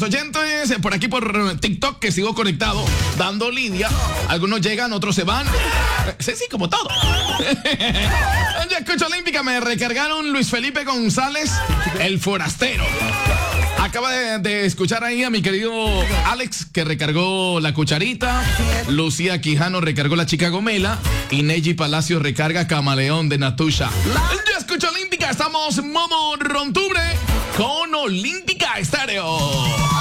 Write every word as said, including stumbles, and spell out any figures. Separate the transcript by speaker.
Speaker 1: oyentes por aquí por TikTok que sigo conectado, dando línea. Algunos llegan, otros se van. Sí, sí, como todo. Ya escucho olímpica, me recargaron Luis Felipe González, el forastero. Acaba de, de escuchar ahí a mi querido Alex, que recargó la cucharita. Lucía Quijano recargó la chica Gomela. Y Neji Palacio recarga Camaleón de Natusha. Ya escucho olímpica, estamos Momo Rontubre con Olímpica Estéreo.